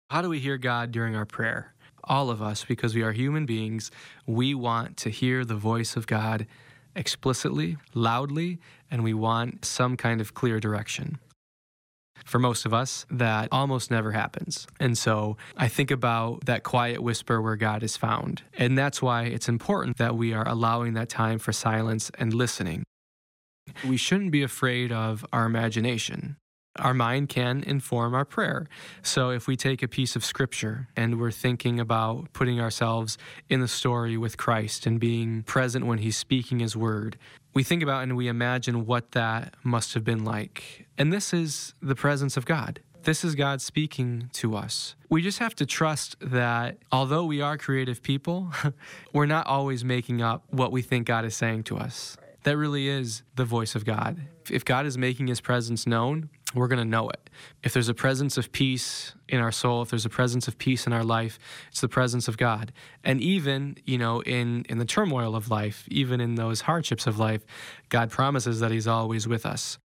How do we hear God during our prayer? All of us, because we are human beings, we want to hear the voice of God explicitly, loudly, and we want some kind of clear direction. For most of us, that almost never happens. And so I think about that quiet whisper where God is found. And that's why it's important that we are allowing that time for silence and listening. We shouldn't be afraid of our imagination. Our mind can inform our prayer. So if we take a piece of scripture and we're thinking about putting ourselves in the story with Christ and being present when he's speaking his word, we think about and we imagine what that must have been like. And this is the presence of God. This is God speaking to us. We just have to trust that although we are creative people, we're not always making up what we think God is saying to us. That really is the voice of God. If God is making his presence known, we're going to know it. If there's a presence of peace in our soul, if there's a presence of peace in our life, it's the presence of God. And even, in the turmoil of life, even in those hardships of life, God promises that he's always with us.